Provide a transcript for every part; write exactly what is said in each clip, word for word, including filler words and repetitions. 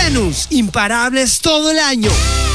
Venus, imparables todo el año.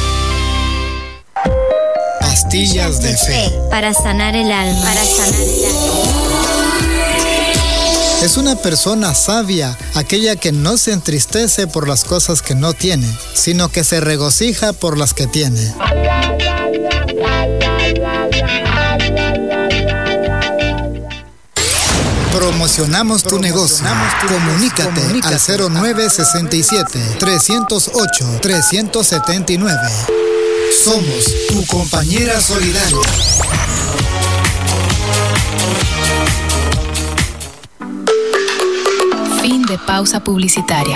Pastillas de fe. Para sanar el alma. Para sanar el alma. Es una persona sabia, aquella que no se entristece por las cosas que no tiene, sino que se regocija por las que tiene. Promocionamos tu negocio. Comunícate al cero nueve sesenta y siete, trescientos ocho, trescientos setenta y nueve. Somos tu compañera solidaria. Fin de pausa publicitaria.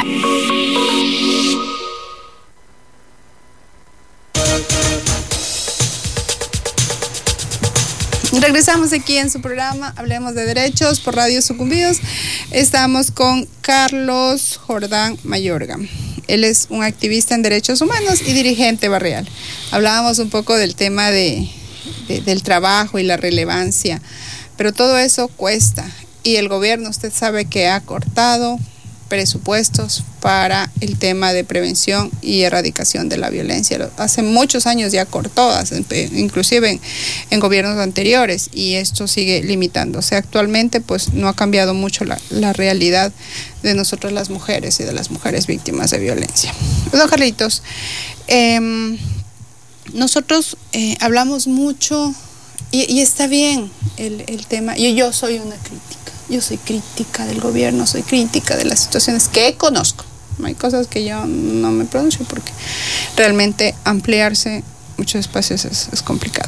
Regresamos aquí en su programa Hablemos de Derechos por Radio Sucumbidos. Estamos con Carlos Jordán Mayorga. Él es un activista en derechos humanos y dirigente barrial. Hablábamos un poco del tema de, de, del trabajo y la relevancia, pero todo eso cuesta. Y el gobierno, usted sabe que ha cortado presupuestos para el tema de prevención y erradicación de la violencia. Hace muchos años ya cortó, inclusive en, en gobiernos anteriores, y esto sigue limitándose. Actualmente pues no ha cambiado mucho la, la realidad de nosotros las mujeres y de las mujeres víctimas de violencia. Don Carlitos, eh, nosotros eh, hablamos mucho y, y está bien el, el tema, y yo soy una crítica. Yo soy crítica del gobierno, soy crítica de las situaciones que conozco. Hay cosas que yo no me pronuncio porque realmente ampliarse muchos espacios es, es complicado.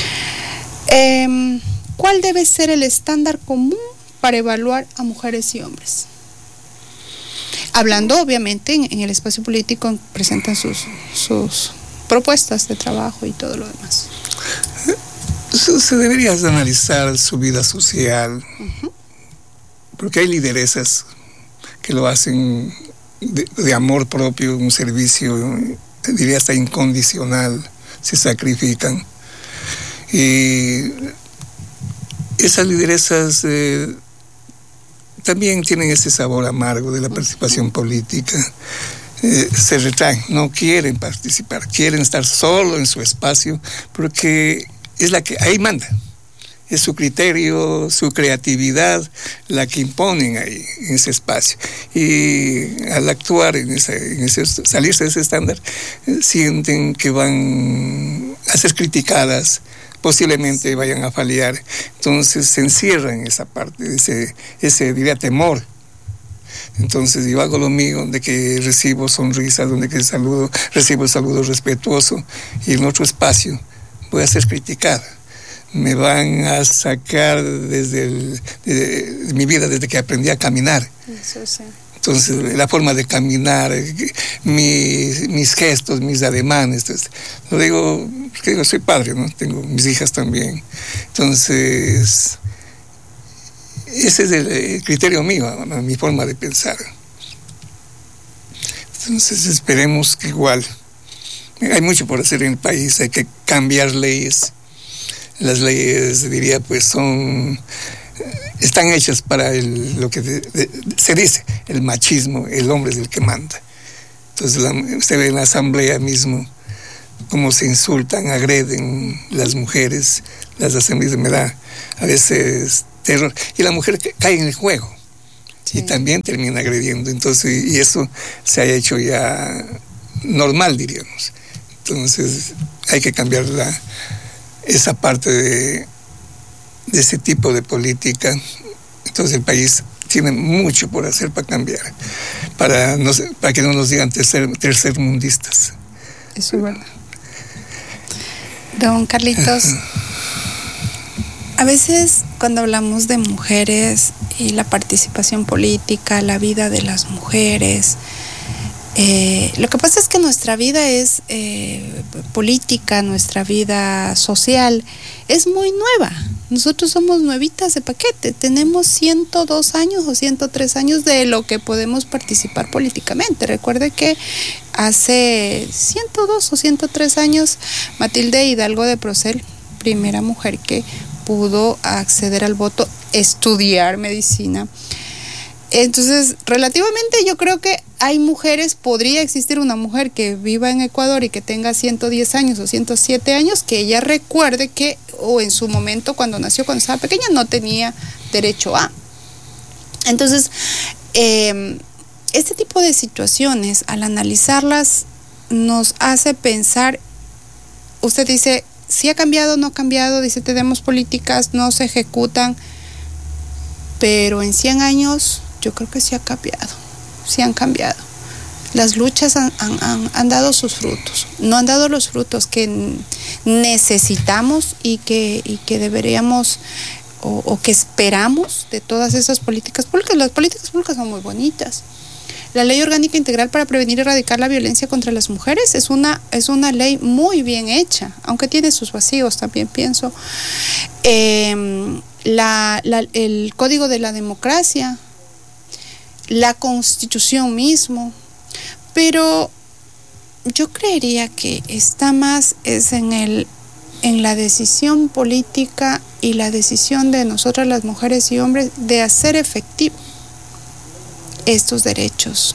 Eh, ¿Cuál debe ser el estándar común para evaluar a mujeres y hombres? Hablando, obviamente, en, en el espacio político presentan sus, sus propuestas de trabajo y todo lo demás. Se debería analizar su vida social. Uh-huh. Porque hay lideresas que lo hacen de, de amor propio, un servicio, diría hasta incondicional, se sacrifican. Y esas lideresas eh, también tienen ese sabor amargo de la participación política. Eh, se retraen, no quieren participar, quieren estar solo en su espacio, porque es la que ahí manda. Es su criterio, su creatividad, la que imponen ahí, en ese espacio. Y al actuar en ese, en ese salirse de ese estándar, eh, sienten que van a ser criticadas, posiblemente vayan a fallar. Entonces se encierran en esa parte, ese, ese diría, temor. Entonces yo hago lo mío, de que recibo sonrisas, donde que saludo, recibo saludo respetuoso, y en otro espacio voy a ser criticada. Me van a sacar desde el, de, de mi vida, desde que aprendí a caminar. Eso sí. Entonces, la forma de caminar, mis, mis gestos, mis ademanes. Entonces, lo digo, porque yo soy padre, ¿no? Tengo mis hijas también. Entonces, ese es el, el criterio mío, ¿no? Mi forma de pensar. Entonces, esperemos que igual. Hay mucho por hacer en el país, hay que cambiar leyes. Las leyes, diría, pues son, están hechas para el, lo que de, de, se dice, el machismo, el hombre es el que manda. Entonces la, usted ve en la asamblea mismo cómo se insultan, agreden las mujeres, las asambleas, me da a veces terror. Y la mujer cae en el juego, sí. Y también termina agrediendo. Entonces, y eso se ha hecho ya normal, diríamos. Entonces hay que cambiar la esa parte de, de ese tipo de política. Entonces el país tiene mucho por hacer para cambiar, para, no, para que no nos digan tercer, tercermundistas. Eso es verdad. Don Carlitos, a veces cuando hablamos de mujeres y la participación política, la vida de las mujeres, Eh, lo que pasa es que nuestra vida es eh, política, nuestra vida social es muy nueva. Nosotros somos nuevitas de paquete, tenemos ciento dos años o ciento tres años de lo que podemos participar políticamente. Recuerde que hace ciento dos o ciento tres años Matilde Hidalgo de Procel, primera mujer que pudo acceder al voto, estudiar medicina. Entonces, relativamente yo creo que hay mujeres, podría existir una mujer que viva en Ecuador y que tenga ciento diez años o ciento siete años, que ella recuerde que, o en su momento cuando nació, cuando estaba pequeña, no tenía derecho a. Entonces, eh, este tipo de situaciones, al analizarlas, nos hace pensar, usted dice, si ha cambiado o no ha cambiado, dice, tenemos políticas, no se ejecutan, pero en cien años yo creo que sí ha cambiado. Sí han cambiado. Las luchas han, han, han dado sus frutos. No han dado los frutos que necesitamos y que, y que deberíamos o, o que esperamos de todas esas políticas públicas. Las políticas públicas son muy bonitas. La Ley Orgánica Integral para Prevenir y Erradicar la Violencia contra las Mujeres es una, es una ley muy bien hecha, aunque tiene sus vacíos también, pienso. Eh, la, la, el Código de la Democracia, la Constitución mismo, pero yo creería que está más es en el en la decisión política y la decisión de nosotras las mujeres y hombres de hacer efectivo estos derechos,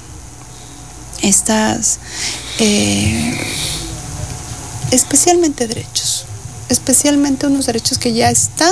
estas eh, especialmente derechos, especialmente unos derechos que ya están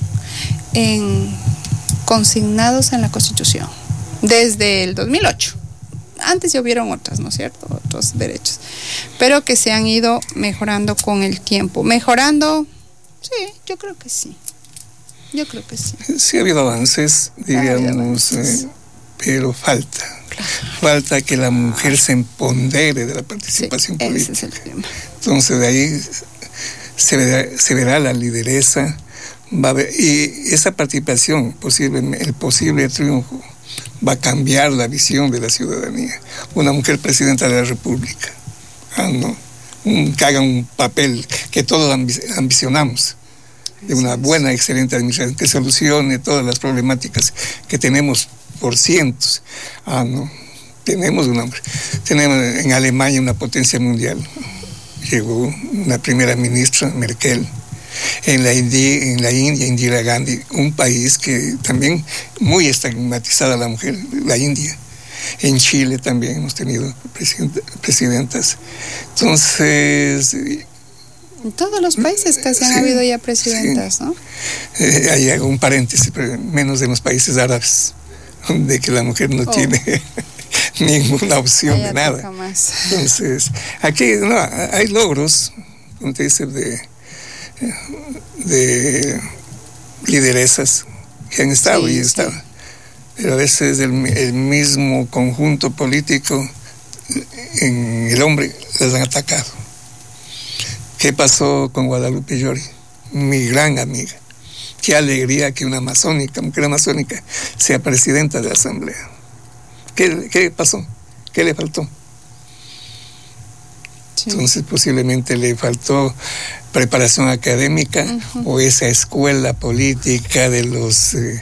en, consignados en la Constitución desde el dos mil ocho. Antes ya hubieron otras, ¿no es cierto? Otros derechos, pero que se han ido mejorando con el tiempo. ¿Mejorando? Sí, yo creo que sí. Yo creo que sí. Sí ha habido avances, diríamos, habido avances. Eh, pero falta. Claro. Falta que la mujer se empodere de la participación sí, política. Ese es el tema. Entonces de ahí se verá, se verá la lideresa, va a ver, y esa participación, posible, el posible triunfo, va a cambiar la visión de la ciudadanía. Una mujer presidenta de la República, ah, ¿no? un, que haga un papel que todos ambicionamos, de una buena, excelente administración, que solucione todas las problemáticas que tenemos por cientos. Ah, ¿no? Tenemos una, tenemos en Alemania una potencia mundial. Llegó una primera ministra, Merkel. En la, India, en la India, Indira Gandhi, un país que también muy estigmatizada la mujer, la India. En Chile también hemos tenido presidentas. Entonces... En todos los países casi han sí, habido ya presidentas, sí. ¿no? Eh, ahí hago un paréntesis, pero menos en los países árabes, donde que la mujer no oh. tiene ninguna opción Allá de nada. Más. Entonces, aquí no, hay logros, como te dice, de... de lideresas que han estado sí, y estado, sí. pero a veces el, el mismo conjunto político en el hombre las han atacado. ¿Qué pasó con Guadalupe Llori? Mi gran amiga. Qué alegría que una amazónica, mujer amazónica, sea presidenta de la Asamblea. ¿Qué, qué pasó? ¿Qué le faltó? Sí. Entonces posiblemente le faltó preparación académica uh-huh. o esa escuela política de los eh,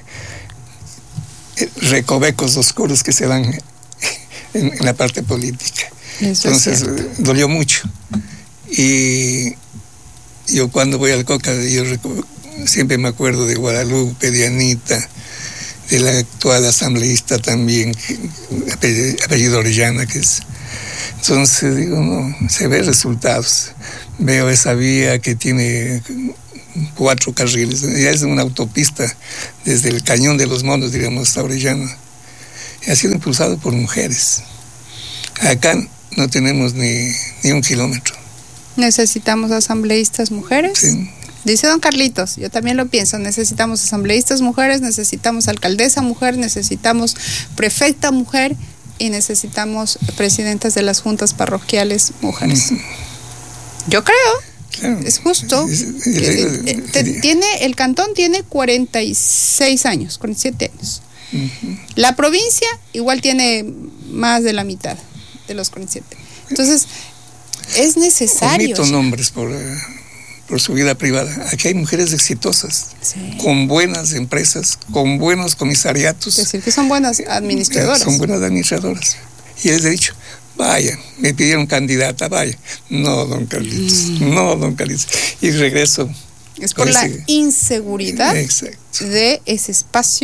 recovecos oscuros que se dan en, en la parte política. Eso Entonces eh, dolió mucho. Y yo cuando voy al Coca, yo recu- siempre me acuerdo de Guadalupe, de Anita, de la actual asambleísta también, apellido, apellido Orellana, que es... Entonces digo, no, se ve resultados. Veo esa vía que tiene cuatro carriles, ya es una autopista desde el Cañón de los Monos, diríamos, hasta Orellana. Y ha sido impulsado por mujeres. Acá no tenemos ni, ni un kilómetro. Necesitamos asambleístas mujeres. Sí. Dice don Carlitos, yo también lo pienso, necesitamos asambleístas mujeres, necesitamos alcaldesa mujer, necesitamos prefecta mujer y necesitamos presidentas de las juntas parroquiales mujeres. Uh-huh. Yo creo, claro. Es justo. Es, es, es, es, es, te, tiene, el cantón tiene cuarenta y seis años, cuarenta y siete años. Uh-huh. La provincia igual tiene más de la mitad de los cuarenta y siete. Entonces, es necesario. Omito nombres por... Uh... por su vida privada. Aquí hay mujeres exitosas, sí. con buenas empresas, con buenos comisariatos. Es decir, que son buenas administradoras. Son buenas administradoras. Y les he dicho, vaya, me pidieron candidata, vaya. No, don Carlitos, mm. no, don Carlitos. Y regreso. Es por la ese... inseguridad Exacto. de ese espacio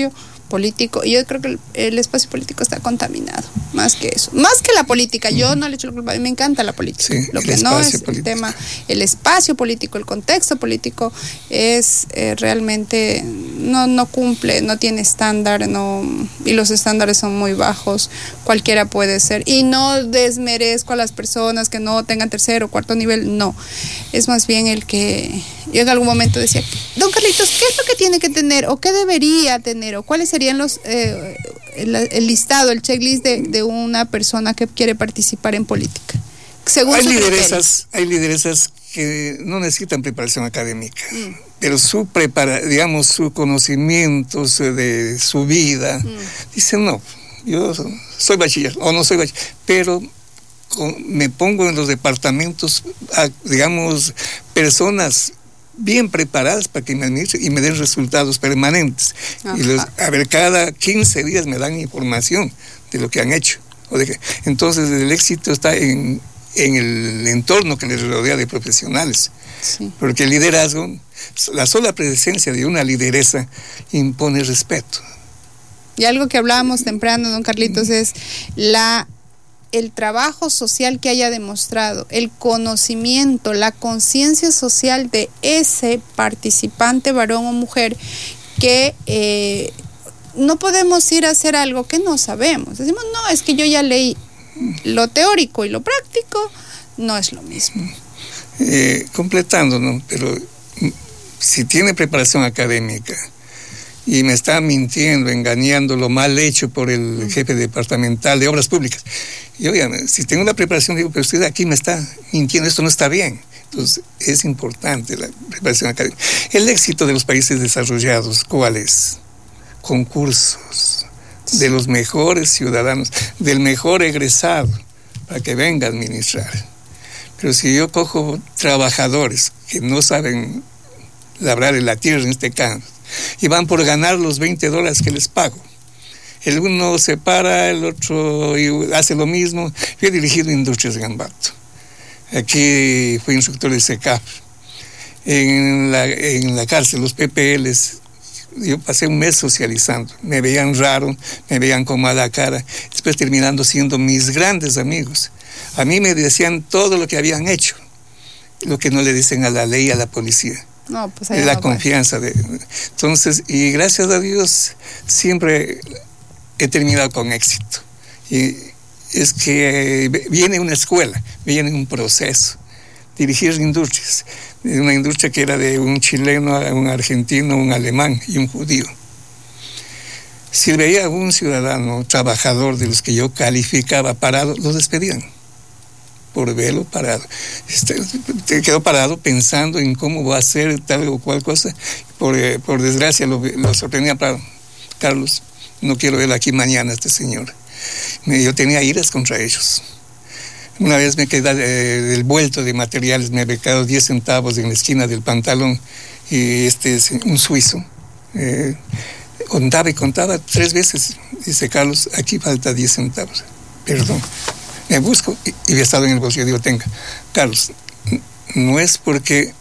político, y yo creo que el, el espacio político está contaminado, más que eso, más que la política. Yo no le echo la culpa, a mí me encanta la política, sí, lo que no es político. El tema, el espacio político, el contexto político es eh, realmente no, no cumple, no tiene estándar, no, y los estándares son muy bajos, cualquiera puede ser, y no desmerezco a las personas que no tengan tercero o cuarto nivel, no, es más bien el que yo en algún momento decía, don Carlitos, ¿qué es lo que tiene que tener o qué debería tener o cuáles serían los eh, el, el listado, el checklist de, de una persona que quiere participar en política? Según hay su lideresas, hay lideresas que no necesitan preparación académica, mm. pero su prepara, digamos, su conocimiento de su vida, mm. dicen no, yo soy bachiller o no soy bachiller, pero con, me pongo en los departamentos, a, digamos, personas bien preparadas para que me administren y me den resultados permanentes. Ajá. Y los, a ver, cada quince días me dan información de lo que han hecho. O de que, entonces el éxito está en, en el entorno que les rodea de profesionales. Sí. Porque el liderazgo, la sola presencia de una lideresa impone respeto. Y algo que hablábamos temprano, don Carlitos, es la el trabajo social que haya demostrado, el conocimiento, la conciencia social de ese participante, varón o mujer, que eh, no podemos ir a hacer algo que no sabemos. Decimos, no, es que yo ya leí. Lo teórico y lo práctico no es lo mismo. Eh, completando, ¿no? Pero si tiene preparación académica y me está mintiendo, engañando, lo mal hecho por el jefe departamental de obras públicas. Y oigan, si tengo una preparación, digo, pero usted aquí me está mintiendo, esto no está bien. Entonces, es importante la preparación académica. El éxito de los países desarrollados, ¿cuál es? Concursos de los mejores ciudadanos, del mejor egresado, para que venga a administrar. Pero si yo cojo trabajadores que no saben labrar en la tierra en este caso, y van por ganar los veinte dólares que les pago. El uno se para, el otro hace lo mismo. Yo he dirigido Industrias Gambato. Aquí fui instructor de SECAF. En la, en la cárcel, los P P Ls, yo pasé un mes socializando. Me veían raro, me veían con mala cara. Después terminando siendo mis grandes amigos. A mí me decían todo lo que habían hecho, lo que no le dicen a la ley y a la policía. No, pues la no confianza de entonces, y gracias a Dios siempre he terminado con éxito. Y es que viene una escuela, viene un proceso. Dirigir industrias, una industria que era de un chileno, un argentino, un alemán y un judío. Si veía a un ciudadano trabajador de los que yo calificaba parado, lo despedían por verlo parado. Este, te quedó parado pensando en cómo va a hacer tal o cual cosa. Por, eh, por desgracia lo, lo sorprendía para Carlos, no quiero verlo aquí mañana este señor. Me, yo tenía iras contra ellos. Una vez me quedé eh, del vuelto de materiales, me había quedado diez centavos en la esquina del pantalón, y este es un suizo. Eh, contaba y contaba tres veces. Dice Carlos, aquí falta diez centavos. Perdón. Me busco y, y había estado en el bolsillo. Digo, tenga, Carlos, no es porque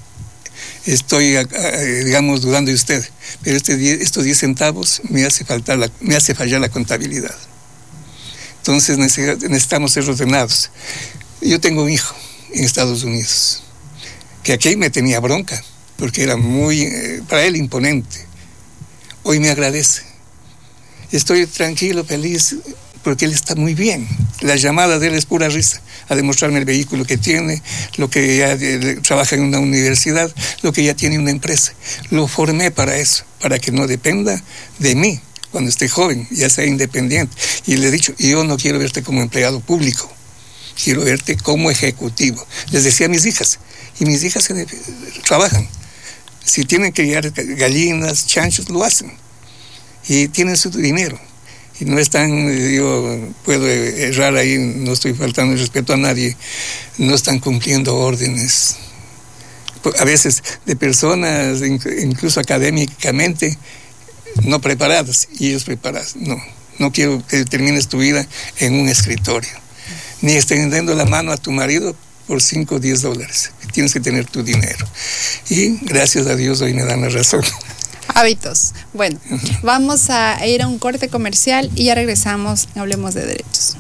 estoy, eh, digamos, dudando de usted, pero este die, estos diez centavos me hace faltar la, me hace fallar la contabilidad. Entonces necesitamos ser ordenados. Yo tengo un hijo en Estados Unidos, que aquí me tenía bronca, porque era muy, eh, para él, imponente. Hoy me agradece. Estoy tranquilo, feliz, porque él está muy bien. La llamada de él es pura risa, a demostrarme el vehículo que tiene, lo que ya eh, trabaja en una universidad, lo que ya tiene una empresa. Lo formé para eso, para que no dependa de mí cuando esté joven, ya sea independiente. Y le he dicho, yo no quiero verte como empleado público, quiero verte como ejecutivo. Les decía a mis hijas, y mis hijas se de, trabajan. Si tienen que criar gallinas, chanchos, lo hacen. Y tienen su dinero. Y no están, yo puedo errar ahí, no estoy faltando el respeto a nadie, no están cumpliendo órdenes. A veces de personas, incluso académicamente, no preparadas, y ellos preparados. No, no quiero que termines tu vida en un escritorio, ni extendiendo la mano a tu marido por cinco o diez dólares. Tienes que tener tu dinero. Y gracias a Dios hoy me dan la razón. Hábitos. Bueno, vamos a ir a un corte comercial y ya regresamos. Hablemos de derechos.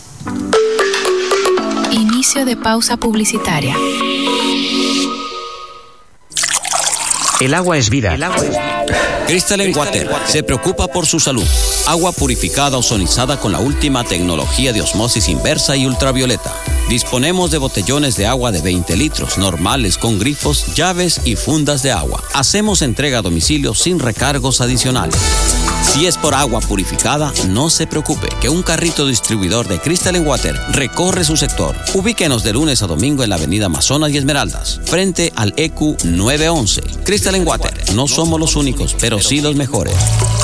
Inicio de pausa publicitaria. El agua es vida. El agua es vida. Crystalline Water se preocupa por su salud. Agua purificada ozonizada con la última tecnología de osmosis inversa y ultravioleta. Disponemos de botellones de agua de veinte litros, normales con grifos, llaves y fundas de agua. Hacemos entrega a domicilio sin recargos adicionales. Si es por agua purificada, no se preocupe, que un carrito distribuidor de Crystalline Water recorre su sector. Ubíquenos de lunes a domingo en la avenida Amazonas y Esmeraldas, frente al E Q nueve once. Crystalline Water, no somos los únicos, pero sí los mejores.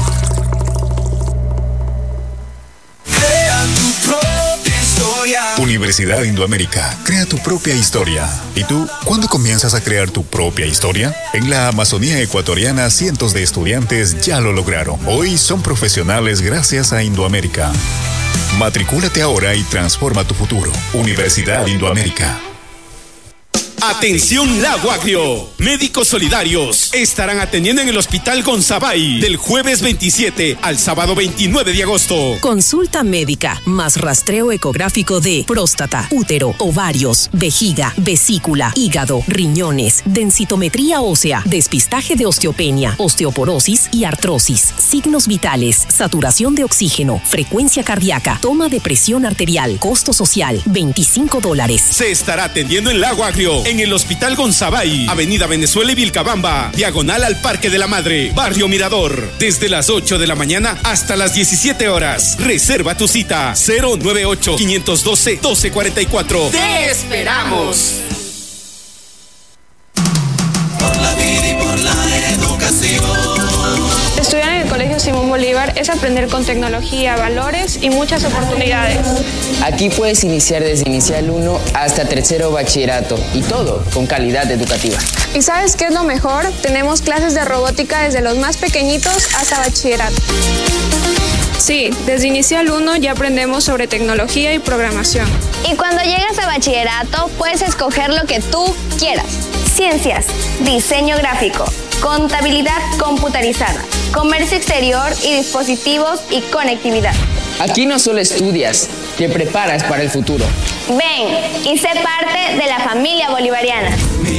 Universidad Indoamérica, crea tu propia historia. ¿Y tú, cuándo comienzas a crear tu propia historia? En la Amazonía ecuatoriana, cientos de estudiantes ya lo lograron. Hoy son profesionales gracias a Indoamérica. Matricúlate ahora y transforma tu futuro. Universidad Indoamérica. Atención Lago Agrio, médicos solidarios estarán atendiendo en el Hospital Gonzabay del jueves veintisiete al sábado veintinueve de agosto. Consulta médica más rastreo ecográfico de próstata, útero, ovarios, vejiga, vesícula, hígado, riñones, densitometría ósea, despistaje de osteopenia, osteoporosis y artrosis, signos vitales, saturación de oxígeno, frecuencia cardíaca, toma de presión arterial, costo social veinticinco dólares. Se estará atendiendo en Lago Agrio, en el Hospital Gonzabay, Avenida Venezuela y Vilcabamba, diagonal al Parque de la Madre, Barrio Mirador, desde las ocho de la mañana hasta las diecisiete horas. Reserva tu cita cero nueve ocho, cinco uno dos, uno dos cuatro cuatro. ¡Te esperamos! Por la vida y por la educación. Estudiar en el Colegio Simón Bolívar es aprender con tecnología, valores y muchas oportunidades. Aquí puedes iniciar desde inicial uno hasta tercero bachillerato y todo con calidad educativa. ¿Y sabes qué es lo mejor? Tenemos clases de robótica desde los más pequeñitos hasta bachillerato. Sí, desde inicial uno ya aprendemos sobre tecnología y programación. Y cuando llegas a bachillerato puedes escoger lo que tú quieras. Ciencias, diseño gráfico, contabilidad computarizada, comercio exterior y dispositivos y conectividad. Aquí no solo estudias, te preparas para el futuro. Ven y sé parte de la familia bolivariana.